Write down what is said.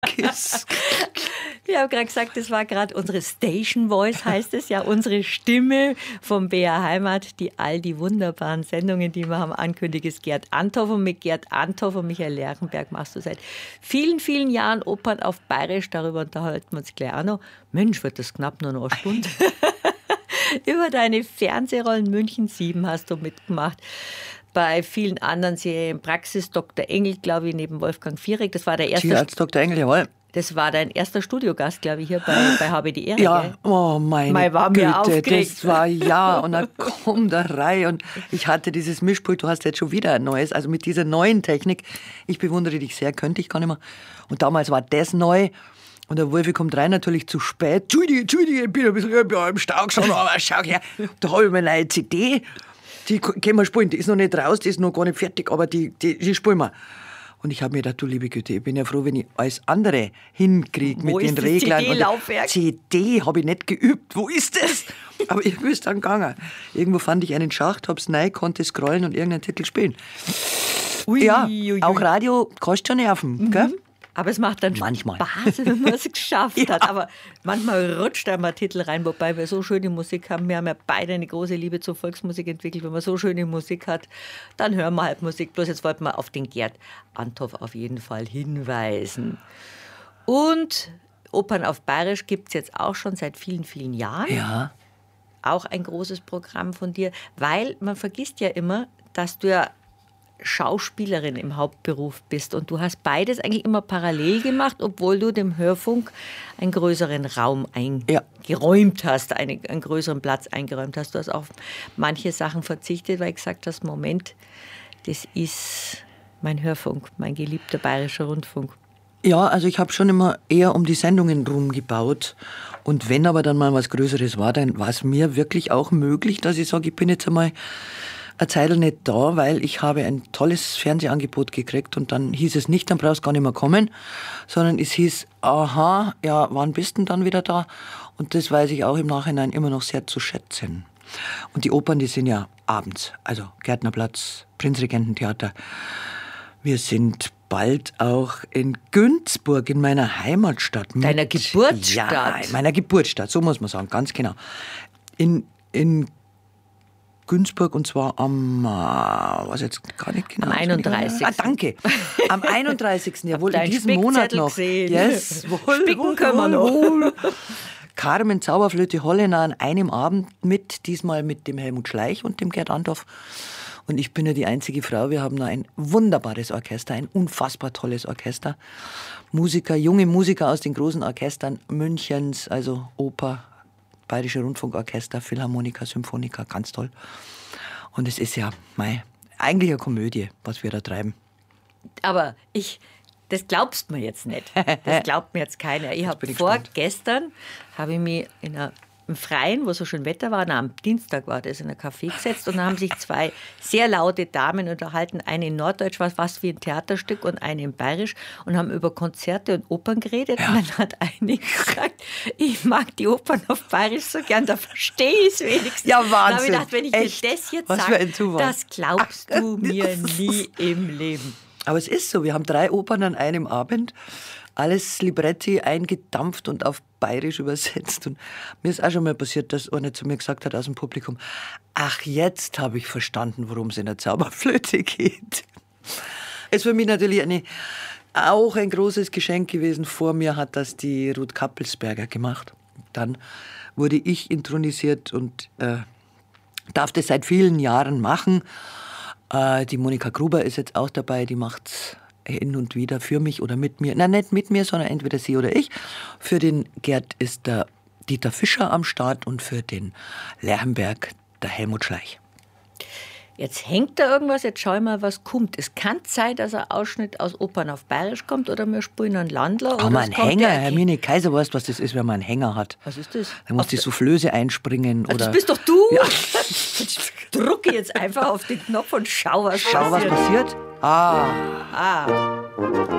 Kiss. Wir haben gerade gesagt, das war gerade unsere Station Voice, heißt es ja, unsere Stimme vom BR Heimat, die all die wunderbaren Sendungen, die wir haben, ankündigt, ist Gerd Anthoff. Und mit Gerd Anthoff und Michael Lerchenberg machst du seit vielen, vielen Jahren Opern auf Bayerisch. Darüber unterhalten wir uns gleich auch noch. Mensch, wird das knapp nur noch eine Stunde. Über deine Fernsehrollen München 7 hast du mitgemacht. Bei vielen anderen Serien, Praxis, Dr. Engel, glaube ich, neben Wolfgang Viereck. Das war der erste. Tierarzt Dr. Engel, jawohl. Das war dein erster Studiogast, glaube ich, hier bei Habe die Ehre. Ja, gell? oh meine war Güte, mir aufgeregt. das war ja und dann kommt der Reihe und ich hatte dieses Mischpult, du hast jetzt schon wieder ein neues, also mit dieser neuen Technik. Ich bewundere dich sehr, könnte ich gar nicht mehr. Und damals war das neu. Und der Wolfi kommt rein, natürlich zu spät. Entschuldige, ich bin ein bisschen im Stau gestanden, aber schau her, da habe ich meine neue CD. Die können wir spielen, die ist noch nicht raus, die ist noch gar nicht fertig, aber die spielen wir. Und ich habe mir gedacht, du liebe Güte, ich bin ja froh, wenn ich alles andere hinkriege mit den Reglern. CD-Laufwerk? CD habe ich nicht geübt, wo ist das? Aber irgendwie ist dann gegangen. Irgendwo fand ich einen Schacht, hab's rein, konnte scrollen und irgendeinen Titel spielen. Ui, ja, ui, ui. auch Radio kostet schon Nerven, gell? Aber es macht dann Manchmal. Spaß, wenn man es geschafft hat. Aber manchmal rutscht da mal Titel rein, wobei wir so schöne Musik haben. Wir haben ja beide eine große Liebe zur Volksmusik entwickelt. Wenn man so schöne Musik hat, dann hören wir halt Musik. Bloß jetzt wollten wir auf den Gerd Anthoff auf jeden Fall hinweisen. Und Opern auf Bayerisch gibt es jetzt auch schon seit vielen, vielen Jahren. Ja. Auch ein großes Programm von dir, weil man vergisst ja immer, dass du ja Schauspielerin im Hauptberuf bist und du hast beides eigentlich immer parallel gemacht, obwohl du dem Hörfunk einen größeren Raum eingeräumt hast, einen größeren Platz eingeräumt hast. Du hast auf manche Sachen verzichtet, weil du gesagt hast, Moment, das ist mein Hörfunk, mein geliebter bayerischer Rundfunk. Ja, also ich habe schon immer eher um die Sendungen rumgebaut. Und wenn aber dann mal was Größeres war, dann war es mir wirklich auch möglich, dass ich sage, ich bin jetzt einmal eine Zeit nicht da, weil ich habe ein tolles Fernsehangebot gekriegt und dann hieß es nicht, dann brauchst du gar nicht mehr kommen, sondern es hieß, aha, ja, wann bist du denn dann wieder da? Und das weiß ich auch im Nachhinein immer noch sehr zu schätzen. Und die Opern, die sind ja abends, also Gärtnerplatz, Prinzregententheater. Wir sind bald auch in Günzburg, in meiner Heimatstadt. Deiner Geburtsstadt? Ja, in meiner Geburtsstadt, so muss man sagen, ganz genau. In Günzburg und zwar am, was jetzt gar nicht genau. Am 31. Danke. Am 31. Jawohl, in diesem Spickzettel Monat noch. Gesehen. Yes, Spicken können wir noch. Carmen Zauberflöte Holländer an einem Abend diesmal mit dem Helmut Schleich und dem Gerd Anthoff. Und ich bin ja die einzige Frau. Wir haben da ein wunderbares Orchester, ein unfassbar tolles Orchester. Musiker, junge Musiker aus den großen Orchestern Münchens, also Oper, Bayerische Rundfunkorchester, Philharmoniker, Symphoniker, ganz toll. Und es ist ja eigentlich eine Komödie, was wir da treiben. Aber das glaubst mir jetzt nicht. Das glaubt mir jetzt keiner. Ich habe vorgestern habe ich mich im Freien, wo so schön Wetter war, am Dienstag war das, in ein Café gesetzt und da haben sich zwei sehr laute Damen unterhalten, eine in Norddeutsch, was wie ein Theaterstück und eine in Bayerisch und haben über Konzerte und Opern geredet. Ja. Und dann hat eine gesagt, ich mag die Opern auf Bayerisch so gern, da verstehe ich es wenigstens. Ja, Wahnsinn. Da habe ich gedacht, wenn ich Echt? dir das jetzt sage, das glaubst du mir nie im Leben. Aber es ist so, wir haben 3 Opern an einem Abend, alles Libretti eingedampft und auf Bayerisch übersetzt. Und mir ist auch schon mal passiert, dass einer zu mir gesagt hat aus dem Publikum, ach, jetzt habe ich verstanden, worum es in der Zauberflöte geht. Es ist für mich natürlich auch ein großes Geschenk gewesen. Vor mir hat das die Ruth Kappelsberger gemacht. Dann wurde ich intronisiert und darf das seit vielen Jahren machen. Die Monika Gruber ist jetzt auch dabei, die macht's hin und wieder für mich oder mit mir. Nein, nicht mit mir, sondern entweder sie oder ich. Für den Gerd ist der Dieter Fischer am Start und für den Lerchenberg der Helmut Schleich. Jetzt hängt da irgendwas, jetzt schau ich mal, was kommt. Es kann sein, dass ein Ausschnitt aus Opern auf Bayerisch kommt oder wir spielen einen Landler. Haben wir einen Hänger? Hermine Kaiser, weißt du, was das ist, wenn man einen Hänger hat? Was ist das? Da muss die Soufflöse einspringen. Also oder das bist doch du! Ja. Drucke jetzt einfach auf den Knopf und schau, was passiert. Ah.